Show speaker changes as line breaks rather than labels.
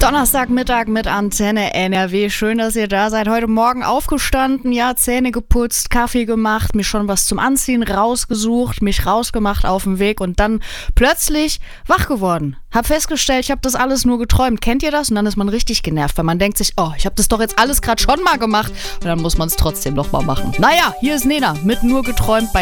Donnerstagmittag mit Antenne NRW. Schön, dass ihr da seid. Heute Morgen aufgestanden, ja, Zähne geputzt, Kaffee gemacht, mir schon was zum Anziehen rausgesucht, mich rausgemacht auf dem Weg und dann plötzlich wach geworden. Hab festgestellt, ich habe das alles nur geträumt. Kennt ihr das? Und dann ist man richtig genervt, weil man denkt sich, oh, ich habe das doch jetzt alles gerade schon mal gemacht. Und dann muss man es trotzdem noch mal machen. Naja, hier ist Nena mit Nur geträumt bei